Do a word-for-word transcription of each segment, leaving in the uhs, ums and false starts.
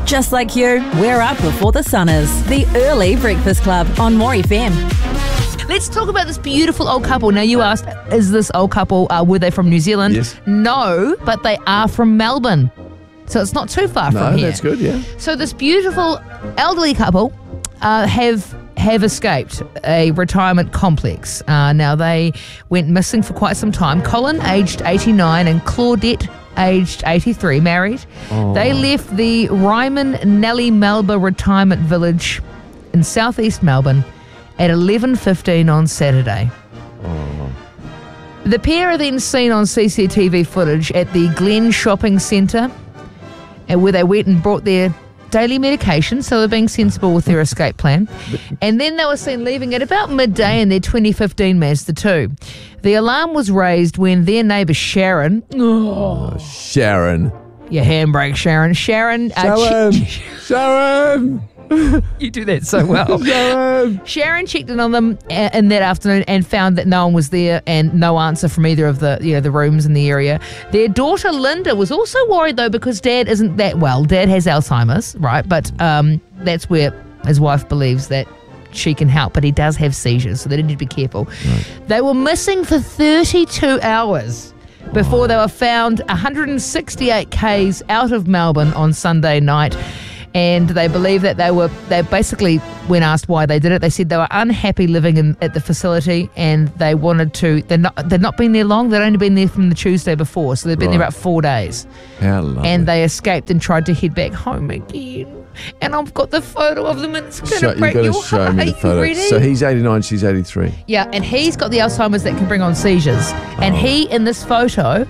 Just like you, we're up before the sun is. The Early Breakfast Club on More F M. Let's talk about this beautiful old couple. Now, you asked, is this old couple, uh, were they from New Zealand? Yes. No, but they are from Melbourne. So it's not too far No, from here. that's good, yeah. So this beautiful elderly couple uh, have have escaped a retirement complex. Uh, now, they went missing for quite some time. Colin, aged eighty-nine, and Claudette, aged eighty-three, married. Oh. They left the Ryman Nellie Melba Retirement Village in southeast Melbourne at eleven fifteen on Saturday. Oh. The pair are then seen on C C T V footage at the Glen Shopping Centre, where they went and brought their daily medication, so they're being sensible with their escape plan. And then they were seen leaving at about midday in their twenty fifteen Mazda two. The alarm was raised when their neighbour Sharon... Oh, Oh, Sharon. your handbrake, Sharon. Sharon... Uh, Sharon. che- Sharon. you do that so well. Sharon. Sharon checked in on them uh, in that afternoon and found that no one was there and no answer from either of the you know the rooms in the area. Their daughter Linda was also worried though because Dad isn't that well. Dad has Alzheimer's, right? But um, that's where his wife believes that she can help, but he does have seizures, so they need to be careful. Right. They were missing for thirty-two hours before oh. they were found one hundred sixty-eight kays out of Melbourne on Sunday night. And they believe that they were, they basically, when asked why they did it, they said they were unhappy living in, at the facility and they wanted to, they're not, they've not been there long, they'd only been there from the Tuesday before, so they've been right. there about four days. How lovely. And they escaped and tried to head back home again. And I've got the photo of them and it's going to break your heart. You've got to show me the photo. Ready? So he's eighty-nine, she's eighty-three. Yeah, and he's got the Alzheimer's that can bring on seizures. And Oh. he, in this photo,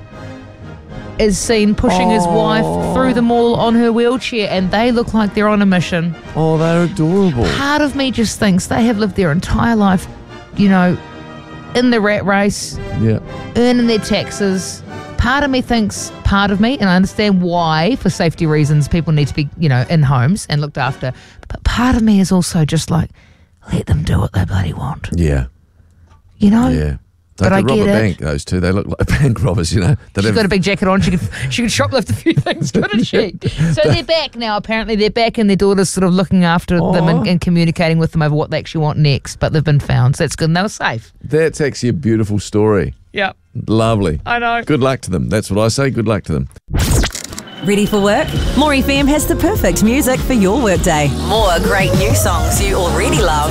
is seen pushing Oh. his wife through the mall on her wheelchair, and they look like they're on a mission. Oh, they're adorable. Part of me just thinks they have lived their entire life, you know, in the rat race, Yeah. earning their taxes. Part of me thinks, part of me, and I understand why, for safety reasons, people need to be, you know, in homes and looked after. But part of me is also just like, let them do what they bloody want. Yeah. You know? Yeah. They But I could rob get a it. bank, those two. They look like bank robbers, you know. They'd She's have- got a big jacket on. She could she could shoplift a few things, couldn't she? So they're back now, apparently. They're back and their daughter's sort of looking after them and, and communicating with them over what they actually want next. But they've been found, so that's good. And they were safe. That's actually a beautiful story. Yeah. Lovely. I know. Good luck to them. That's what I say. Good luck to them. Ready for work? More F M has the perfect music for your workday. More great new songs you already love.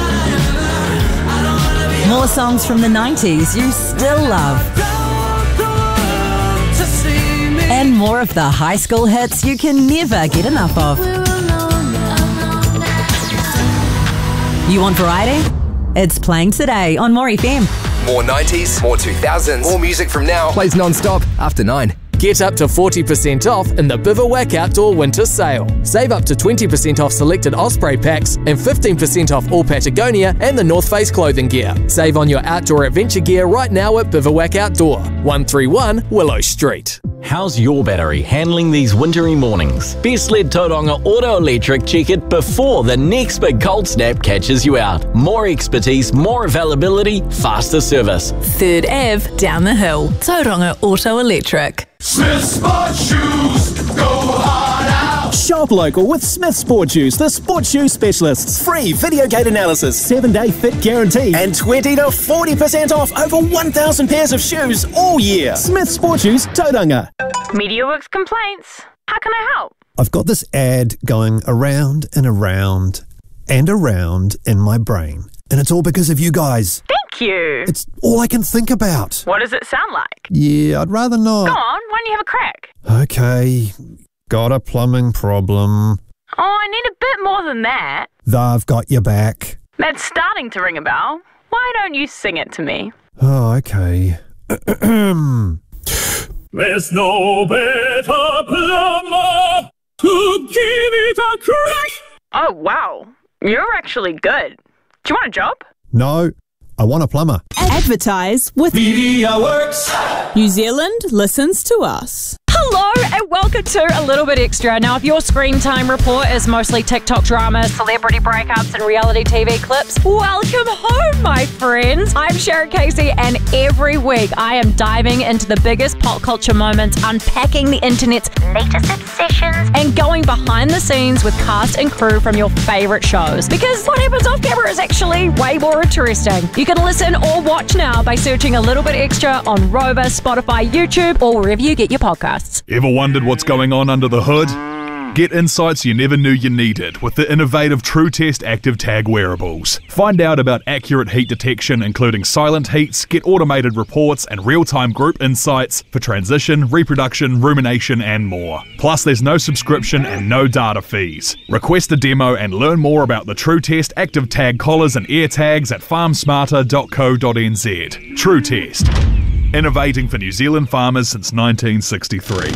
More songs from the nineties you still love. And more of the high school hits you can never get enough of. You want variety? It's playing today on More F M. More nineties, more two thousands, more music from now. Plays non-stop after nine. Get up to forty percent off in the Bivouac Outdoor Winter Sale. Save up to twenty percent off selected Osprey packs and fifteen percent off all Patagonia and the North Face clothing gear. Save on your outdoor adventure gear right now at Bivouac Outdoor, one thirty-one Willow Street. How's your battery handling these wintry mornings? Best let Tauranga Auto Electric check it before the next big cold snap catches you out. More expertise, more availability, faster service. Third Avenue down the hill. Tauranga Auto Electric. Smith Sport Shoes, go hard out. Shop local with Smith Sport Shoes, the sports shoe specialists. Free video gate analysis, seven day fit guarantee, and twenty to forty percent off over one thousand pairs of shoes all year. Smith Sport Shoes, Tauranga. MediaWorks complaints. How can I help? I've got this ad going around and around and around in my brain, and it's all because of you guys. Thank you. It's all I can think about. What does it sound like? Yeah, I'd rather not. Go on, why don't you have a crack? Okay, got a plumbing problem. Oh, I need a bit more than that. They've got your back. That's starting to ring a bell. Why don't you sing it to me? Oh, okay. There's no better plumber to give it a crack. Oh, wow. You're actually good. Do you want a job? No, I want a plumber. Advertise with MediaWorks. New Zealand listens to us. Hello and welcome to A Little Bit Extra. Now, if your screen time report is mostly TikTok drama, celebrity breakups and reality T V clips, welcome home, my friends. I'm Sharon Casey, and every week I am diving into the biggest pop culture moments, unpacking the internet's latest obsessions, and going behind the scenes with cast and crew from your favourite shows. Because what happens off camera is actually way more interesting. You can listen or watch now by searching A Little Bit Extra on Rover, Spotify, YouTube, or wherever you get your podcasts. Ever wondered what's going on under the hood? Get insights you never knew you needed with the innovative TrueTest Active Tag wearables. Find out about accurate heat detection, including silent heats, get automated reports and real-time group insights for transition, reproduction, rumination and more. Plus, there's no subscription and no data fees. Request a demo and learn more about the TrueTest Active Tag collars and ear tags at farm smarter dot co dot n z. TrueTest. Innovating for New Zealand farmers since nineteen sixty-three.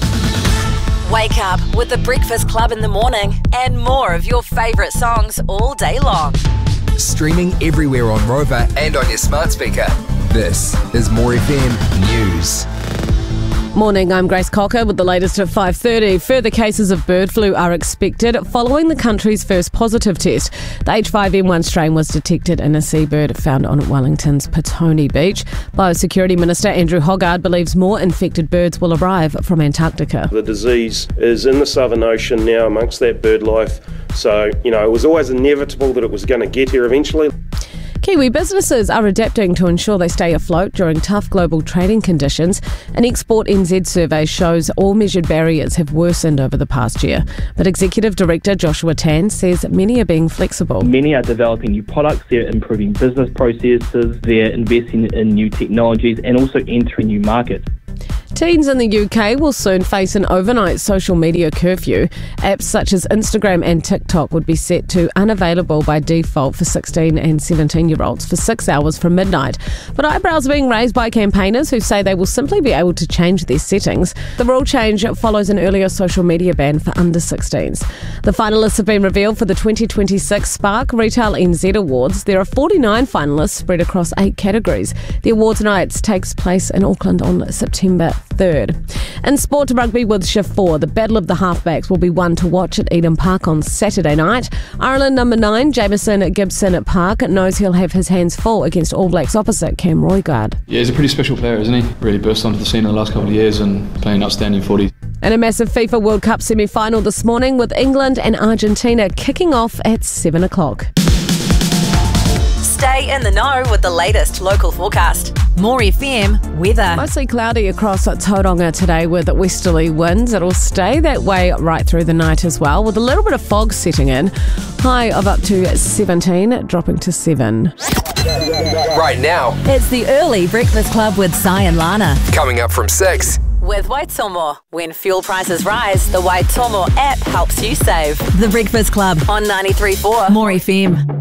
Wake up with the Breakfast Club in the morning and more of your favourite songs all day long. Streaming everywhere on Rover and on your smart speaker. This is More F M News. Morning, I'm Grace Cocker with the latest at five thirty. Further cases of bird flu are expected following the country's first positive test. The H five N one strain was detected in a seabird found on Wellington's Petone Beach. Biosecurity Minister Andrew Hoggard believes more infected birds will arrive from Antarctica. The disease is in the Southern Ocean now amongst that bird life, so, you know, it was always inevitable that it was going to get here eventually. Kiwi businesses are adapting to ensure they stay afloat during tough global trading conditions. An Export N Z survey shows all measured barriers have worsened over the past year. But Executive Director Joshua Tan says many are being flexible. Many are developing new products, they're improving business processes, they're investing in new technologies and also entering new markets. Teens in the U K will soon face an overnight social media curfew. Apps such as Instagram and TikTok would be set to unavailable by default for sixteen and seventeen-year-olds for six hours from midnight. But eyebrows are being raised by campaigners who say they will simply be able to change their settings. The rule change follows an earlier social media ban for under sixteens. The finalists have been revealed for the twenty twenty-six Spark Retail N Z Awards. There are forty-nine finalists spread across eight categories. The awards nights takes place in Auckland on September third. In sport rugby with Shift four, the Battle of the Halfbacks will be one to watch at Eden Park on Saturday night. Ireland number nine, Jamison Gibson at Park, knows he'll have his hands full against All Blacks opposite Cam Roigard. Yeah, he's a pretty special player, isn't he? Really burst onto the scene in the last couple of years and playing outstanding footy. And a massive FIFA World Cup semi-final this morning with England and Argentina kicking off at seven o'clock. Stay in the know with the latest local forecast. More F M weather. Mostly cloudy across Tauranga today with westerly winds. It'll stay that way right through the night as well, with a little bit of fog setting in. High of up to seventeen, dropping to seven. Right now, it's the early Breakfast Club with Si and Lana. Coming up from six. With Waitomo. When fuel prices rise, the Waitomo app helps you save. The Breakfast Club on ninety-three point four More F M.